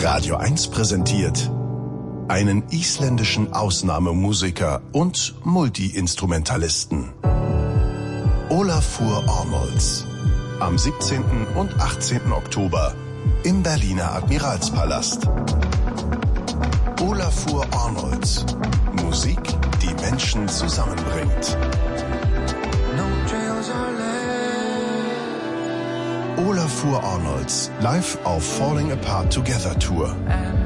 Radio 1 präsentiert einen isländischen Ausnahmemusiker und Multi-Instrumentalisten. Olafur Arnolds. Am 17. und 18. Oktober im Berliner Admiralspalast. Olafur Arnolds. Musik, die Menschen zusammenbringt. Olafur Arnolds live auf Falling Apart Together Tour.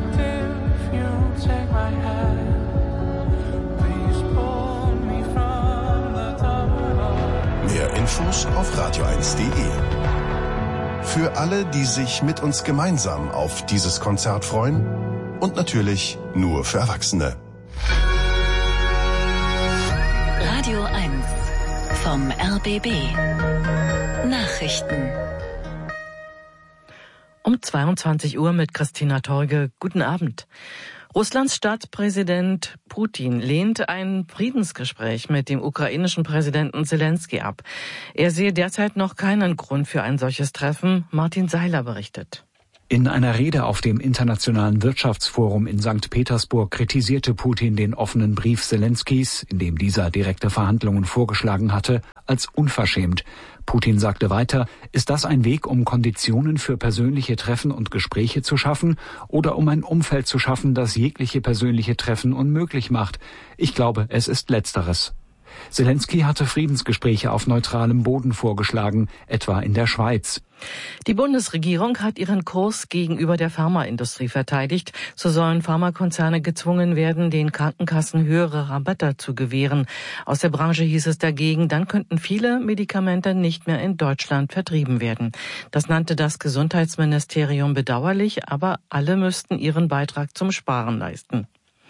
Mehr Infos auf radio1.de. Für alle, die sich mit uns gemeinsam auf dieses Konzert freuen und natürlich nur für Erwachsene. Radio 1 vom RBB. Nachrichten. Um 22 Uhr mit Christina Torge. Guten Abend. Russlands Staatspräsident Putin lehnt ein Friedensgespräch mit dem ukrainischen Präsidenten Selenskyj ab. Er sehe derzeit noch keinen Grund für ein solches Treffen. Martin Seiler berichtet. In einer Rede auf dem Internationalen Wirtschaftsforum in St. Petersburg kritisierte Putin den offenen Brief Selenskys, in dem dieser direkte Verhandlungen vorgeschlagen hatte, als unverschämt. Putin sagte weiter, ist das ein Weg, um Konditionen für persönliche Treffen und Gespräche zu schaffen oder um ein Umfeld zu schaffen, das jegliche persönliche Treffen unmöglich macht? Ich glaube, es ist Letzteres. Selenskyj hatte Friedensgespräche auf neutralem Boden vorgeschlagen, etwa in der Schweiz. Die Bundesregierung hat ihren Kurs gegenüber der Pharmaindustrie verteidigt. So sollen Pharmakonzerne gezwungen werden, den Krankenkassen höhere Rabatte zu gewähren. Aus der Branche hieß es dagegen, dann könnten viele Medikamente nicht mehr in Deutschland vertrieben werden. Das nannte das Gesundheitsministerium bedauerlich, aber alle müssten ihren Beitrag zum Sparen leisten.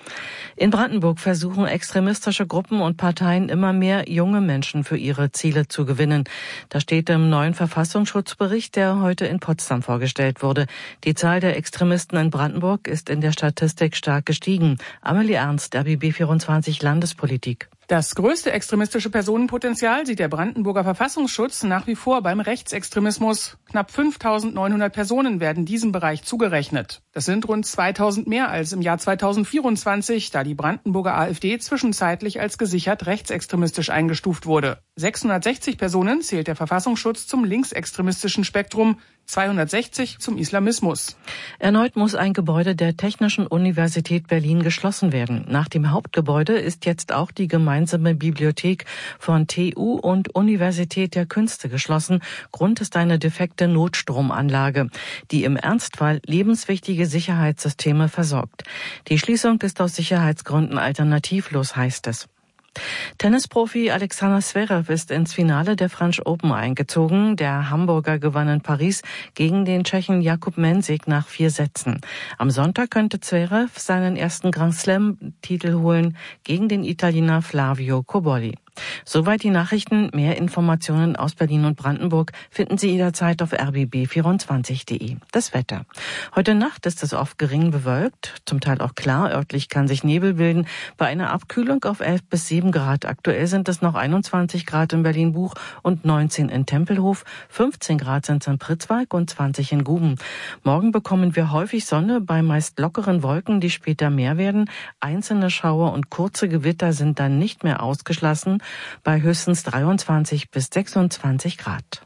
In Brandenburg versuchen extremistische Gruppen und Parteien immer mehr junge Menschen für ihre Ziele zu gewinnen. Das steht im neuen Verfassungsschutzbericht, der heute in Potsdam vorgestellt wurde. Die Zahl der Extremisten in Brandenburg ist in der Statistik stark gestiegen. Amelie Ernst, RBB 24 Landespolitik. Das größte extremistische Personenpotenzial sieht der Brandenburger Verfassungsschutz nach wie vor beim Rechtsextremismus. Knapp 5.900 Personen werden diesem Bereich zugerechnet. Das sind rund 2.000 mehr als im Jahr 2024, da die Brandenburger AfD zwischenzeitlich als gesichert rechtsextremistisch eingestuft wurde. 660 Personen zählt der Verfassungsschutz zum linksextremistischen Spektrum, 260 zum Islamismus. Erneut muss ein Gebäude der Technischen Universität Berlin geschlossen werden. Nach dem Hauptgebäude ist jetzt auch die gemeinsame Bibliothek von TU und Universität der Künste geschlossen. Grund ist eine defekte Notstromanlage, die im Ernstfall lebenswichtige Sicherheitssysteme versorgt. Die Schließung ist aus Sicherheitsgründen alternativlos, heißt es. Tennisprofi Alexander Zverev ist ins Finale der French Open eingezogen. Der Hamburger gewann in Paris gegen den Tschechen Jakub Mensik nach 4 Sätzen. Am Sonntag könnte Zverev seinen ersten Grand Slam-Titel holen gegen den Italiener Flavio Cobolli. Soweit die Nachrichten. Mehr Informationen aus Berlin und Brandenburg finden Sie jederzeit auf rbb24.de. Das Wetter. Heute Nacht ist es oft gering bewölkt, zum Teil auch klar. Örtlich kann sich Nebel bilden. Bei einer Abkühlung auf 11 bis 7 Grad. Aktuell sind es noch 21 Grad in Berlin-Buch und 19 in Tempelhof. 15 Grad sind es in Pritzwalk und 20 in Guben. Morgen bekommen wir häufig Sonne bei meist lockeren Wolken, die später mehr werden. Einzelne Schauer und kurze Gewitter sind dann nicht mehr ausgeschlossen, bei höchstens 23 bis 26 Grad.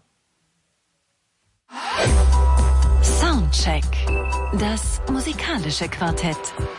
Soundcheck. Das musikalische Quartett.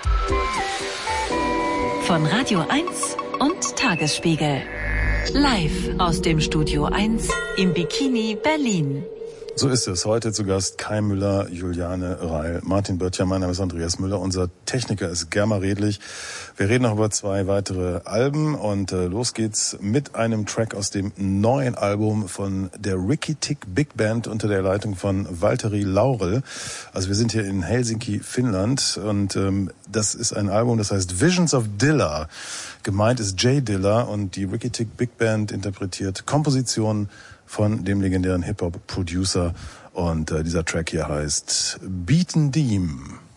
Von Radio 1 und Tagesspiegel. Live aus dem Studio 1 im Bikini Berlin. So ist es. Heute zu Gast Kai Müller, Juliane Reil, Martin Böttcher, mein Name ist Andreas Müller. Unser Techniker ist Germa Redlich. Wir reden noch über 2 weitere Alben und los geht's mit einem Track aus dem neuen Album von der Ricky Tick Big Band unter der Leitung von Valtteri Laurel. Also wir sind hier in Helsinki, Finnland und das ist ein Album, das heißt Visions of Dilla. Gemeint ist Jay Dilla und die Ricky Tick Big Band interpretiert Kompositionen von dem legendären Hip-Hop-Producer und dieser Track hier heißt Beaten Deem.